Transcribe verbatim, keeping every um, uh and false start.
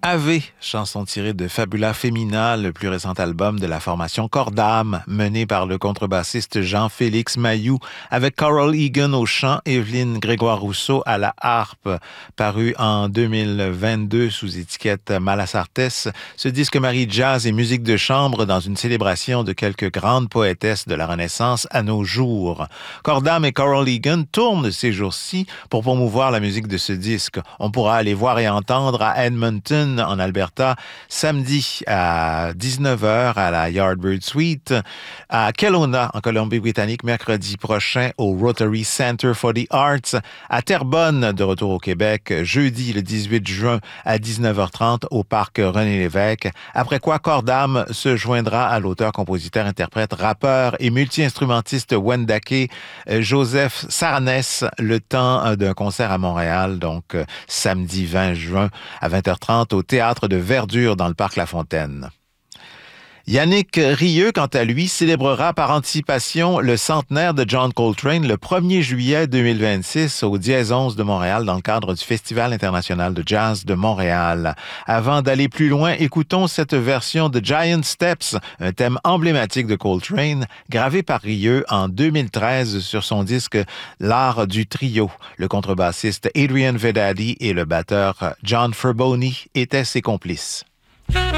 Ave, chanson tirée de Fabula Femina, le plus récent album de la formation Corps d'âme, mené par le contrebassiste Jean-Félix Mayou, avec Carol Egan au chant, Evelyne Grégoire-Rousseau à la harpe. Paru en deux mille vingt-deux sous étiquette Malasartes, ce disque marie jazz et musique de chambre dans une célébration de quelques grandes poétesses de la Renaissance à nos jours. Corps d'âme et Carol Egan tournent ces jours-ci pour promouvoir la musique de ce disque. On pourra aller voir et entendre à Edmonton, en Alberta, samedi à dix-neuf heures à la Yardbird Suite, à Kelowna, en Colombie-Britannique, mercredi prochain au Rotary Centre for the Arts, à Terrebonne, de retour au Québec, jeudi le dix-huit juin à dix-neuf heures trente au parc René-Lévesque, après quoi Corps d'âme se joindra à l'auteur, compositeur, interprète, rappeur et multi-instrumentiste Wendake Joseph Sarnès, le temps d'un concert à Montréal, donc samedi vingt juin à vingt heures trente au Théâtre de Verdure dans le parc La Fontaine. Yannick Rieu, quant à lui, célébrera par anticipation le centenaire de John Coltrane le premier juillet deux mille vingt-six au Dièse onze de Montréal dans le cadre du Festival international de jazz de Montréal. Avant d'aller plus loin, écoutons cette version de Giant Steps, un thème emblématique de Coltrane, gravé par Rieu en deux mille treize sur son disque L'art du trio. Le contrebassiste Adrian Vedadi et le batteur John Ferboni étaient ses complices.